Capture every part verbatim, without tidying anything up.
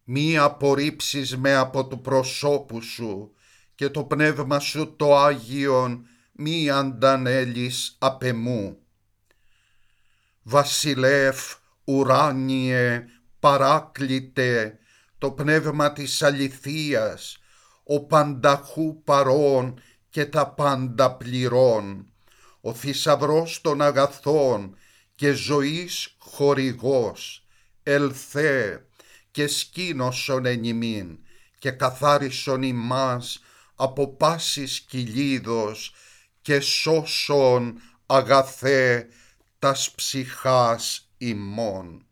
Μη απορρίψεις με από του προσώπου σου και το πνεύμα σου το Άγιον μη αντανέλεις απ' εμού. Βασιλεύ ουράνιε παράκλητε, το πνεύμα της αληθείας, ο πανταχού παρών και τα πάντα πληρών, ο θησαυρός των αγαθών και ζωής χορηγός, ελθέ και σκήνωσον εν ημίν και καθάρισον ημάς από πάσης κυλίδος και σώσον αγαθέ τας ψυχάς ημών.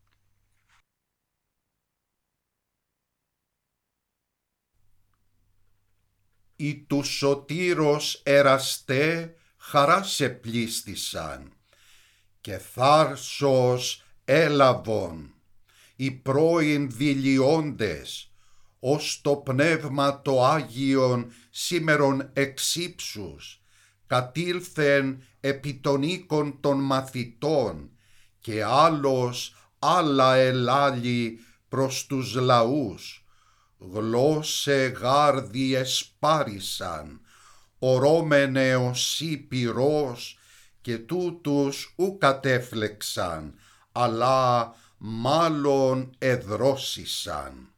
Οι του σωτήρος εραστέ χαρά σε πλήστησαν και θάρσος έλαβον οι πρώην δηλιώντες ως το πνεύμα το Άγιον σήμερον εξύψους κατήλθεν επί των οίκων των μαθητών και άλλος άλλα ελάλη προς τους λαούς. Γλώσσε γάρδι εσπάρισαν, ορώμενε οσί πυρός και τούτους ου κατέφλεξαν, αλλά μάλλον εδρόσισαν.